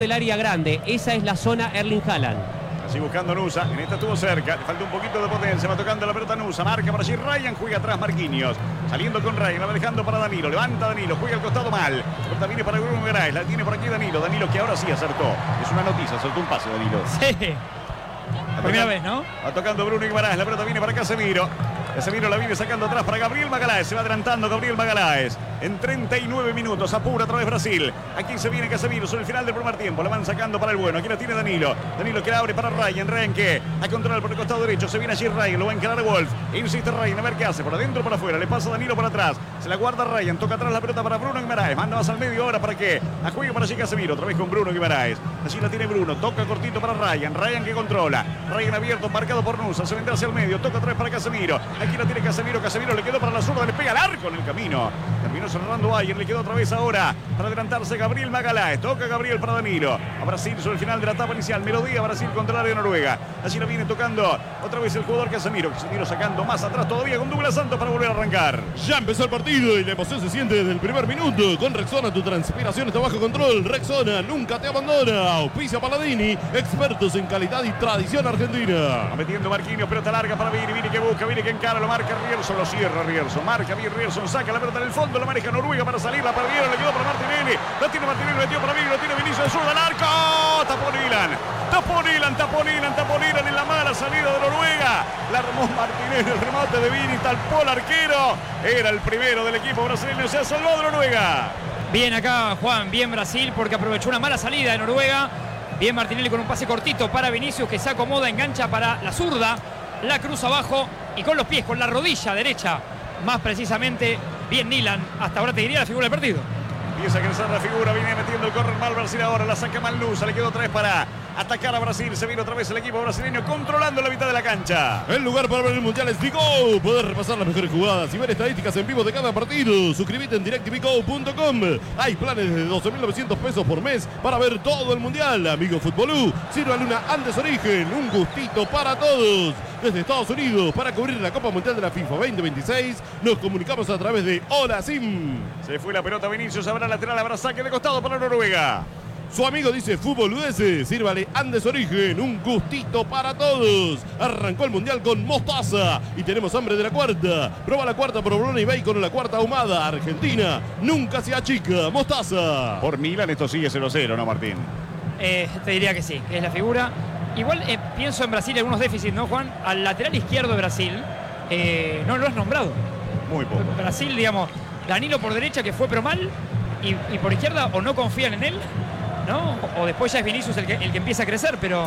del área grande. Esa es la zona Erling Haaland. Así buscando Nusa, en esta estuvo cerca, le falta un poquito de potencia, va tocando la pelota Nusa, marca para allí Ryan, juega atrás Marquinhos, saliendo con Ryan, la va dejando para Danilo, levanta Danilo, juega al costado mal, la pelota viene para Bruno Guimaraes, la tiene por aquí Danilo que ahora sí acertó, es una noticia, acertó un pase Danilo. Sí. Primera vez, ¿no? Va tocando Bruno Guimaraes, la pelota viene para Casemiro. Casemiro la viene sacando atrás para Gabriel Magalhães. Se va adelantando Gabriel Magalhães. En 39 minutos apura otra vez Brasil. Aquí se viene Casemiro sobre el final del primer tiempo. La van sacando para el bueno. Aquí la tiene Danilo. Danilo que la abre para Ryan. Ryan que a controlar por el costado derecho. Se viene allí Ryan. Lo va a encarar Wolf. Insiste Ryan a ver qué hace. Por adentro o por afuera. Le pasa Danilo por atrás. Se la guarda Ryan. Toca atrás la pelota para Bruno Guimaraes. Manda más al medio ahora para que a juego para allí Casemiro. Otra vez con Bruno Guimaraes. Allí la tiene Bruno. Toca cortito para Ryan. Ryan que controla. Ryan abierto. Marcado por Nusa. Se vendrá hacia el medio. Toca otra vez para Casemiro. Aquí la tiene Casemiro. Casemiro le quedó para la zurda, le pega al arco en el camino. Terminó cerrando Bayern, le quedó otra vez ahora para adelantarse Gabriel Magalhães. Toca Gabriel para Danilo. A Brasil sobre el final de la etapa inicial. Melodía Brasil contra el área de Noruega. Allí la viene tocando otra vez el jugador Casemiro. Casemiro sacando más atrás todavía con Douglas Santos para volver a arrancar. Ya empezó el partido y la emoción se siente desde el primer minuto. Con Rexona tu transpiración está bajo control. Rexona nunca te abandona. Auspicia Paladini, expertos en calidad y tradición argentina. Va metiendo Marquinhos, pelota larga para Vini. Vini que busca, Vini que encara, lo marca Rierson, lo cierra Rierson. Marca bien Rierson, saca la pelota en el fondo, la maneja Noruega para salir, la perdieron, le quedó para Martinelli. La tiene Martinelli, metió para Vini, lo tiene Vinicius de zurda al arco. Tapó Nilan en la mala salida de Noruega. La armó Martinelli, el remate de Vini, talpó el arquero. Era el primero del equipo brasileño, se ha salvado de Noruega. Bien acá, Juan, bien Brasil, porque aprovechó una mala salida de Noruega. Bien Martinelli con un pase cortito para Vinicius, que se acomoda, engancha para la zurda, la cruza abajo y con los pies, con la rodilla derecha, más precisamente, bien Nilan. Hasta ahora te diría la figura del partido. Empieza a crecer la figura, viene metiendo el corner mal Brasil ahora, la saca mal Nusa, le quedó otra vez para atacar a Brasil. Se vino otra vez el equipo brasileño controlando la mitad de la cancha. El lugar para ver el Mundial es Digo. Poder repasar las mejores jugadas y ver estadísticas en vivo de cada partido. Suscríbete en directvgo.com. Hay planes de 12.900 pesos por mes para ver todo el Mundial. Amigo Futbolú, sírvale una Andes Origen, un gustito para todos. Desde Estados Unidos, para cubrir la Copa Mundial de la FIFA 2026, nos comunicamos a través de Hola Sim. Se fue la pelota Vinicius, habrá lateral, habrá saque de costado para Noruega. Su amigo dice Fútbol US, sírvale Andes Origen, un gustito para todos. Arrancó el Mundial con mostaza y tenemos hambre de la cuarta. Prueba la cuarta provolone y bacon en la cuarta ahumada. Argentina nunca se achica, mostaza. Por Milan esto sigue 0-0, ¿no, Martín? Te diría que sí, que es la figura. Igual pienso en Brasil algunos déficits, ¿no, Juan? Al lateral izquierdo de Brasil no lo has nombrado. Muy poco. Brasil, digamos, Danilo por derecha, que fue pero mal, y por izquierda o no confían en él, ¿no? O después ya es Vinicius el que empieza a crecer, pero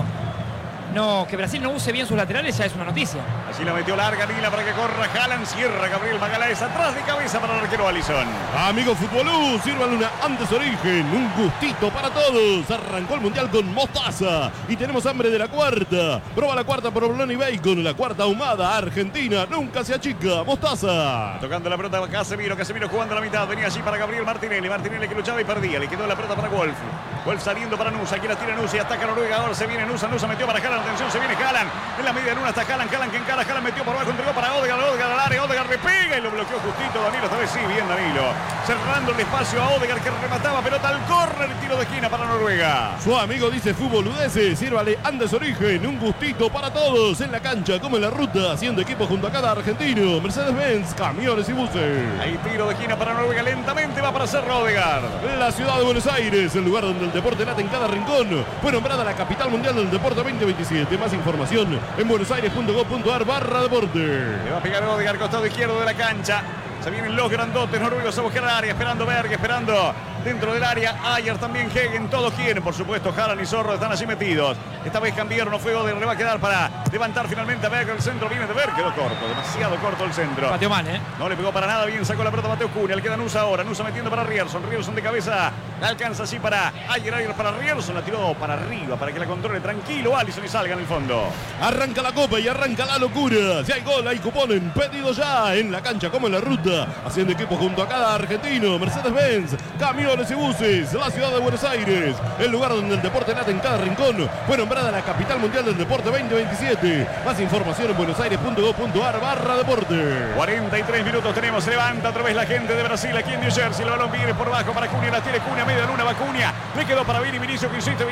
no, que Brasil no use bien sus laterales ya es una noticia. Así la metió larga Nila para que corra Haaland, cierra Gabriel Magalhães atrás de cabeza para el arquero Alisson. Amigo Futbolú, sírvale una Andes Origen, un gustito para todos. Arrancó el Mundial con mostaza y tenemos hambre de la cuarta. Prueba la cuarta provolone y bacon, la cuarta ahumada. Argentina nunca se achica, mostaza. Tocando la pelota Casemiro jugando a la mitad, venía allí para Gabriel Martinelli que luchaba y perdía, le quedó la pelota para Wolf saliendo para Nusa, aquí la tira Nusa y ataca Noruega, ahora se viene Nusa metió para Haaland, atención, se viene Haaland, en la media luna está Haaland que encara, Haaland metió por abajo, entregó para Odegaard al área, Odegaard le pega y lo bloqueó justito Danilo, esta vez sí, bien Danilo, cerrando el espacio a Odegaard que remataba, pelota al córner y tiro de esquina para Noruega. Su amigo dice Fútbol UDS, sírvale Andes Origen, un gustito para todos, en la cancha como en la ruta, haciendo equipo junto a cada argentino, Mercedes-Benz, camiones y buses. Ahí tiro de esquina para Noruega, lentamente va para Cerro Odegaard. La ciudad de Buenos Aires, el lugar donde el deporte late en cada rincón, fue nombrada la capital mundial del deporte 2027. Más información en buenosaires.gov.ar/deporte. Le va a pegar Odegaard, costado izquierdo de la cancha. Se vienen los grandotes noruegos a buscar el área, esperando Berg, esperando dentro del área. Ayer también Hegen, todos quieren, por supuesto, Haaland y Zorro están allí metidos. Esta vez cambiaron, no fue Odegaard, le va a quedar para levantar finalmente a Berg. El centro viene de Berg, quedó corto, demasiado corto el centro. Pateó mal, No le pegó para nada bien, sacó la pelota Mateo Cunha, le queda Nusa ahora, Nusa metiendo para Rierson de cabeza, la alcanza así para Ayer para Rierson, la tiró para arriba, para que la controle tranquilo Alisson y salga en el fondo. Arranca la copa y arranca la locura. Si hay gol, hay cupón en pedido ya, en la cancha como en la ruta, haciendo equipo junto a cada argentino, Mercedes-Benz, camiones y buses, la ciudad de Buenos Aires, el lugar donde el deporte late en cada rincón, fue nombrada la capital mundial del deporte 2027. Más información en buenosaires.gov.ar/deporte. 43 minutos tenemos, se levanta otra vez la gente de Brasil aquí en New Jersey, el balón viene por abajo para Cunha, la tiene Cunha, media luna, Bacuña. Le quedó para Vini, Vinicius que insiste.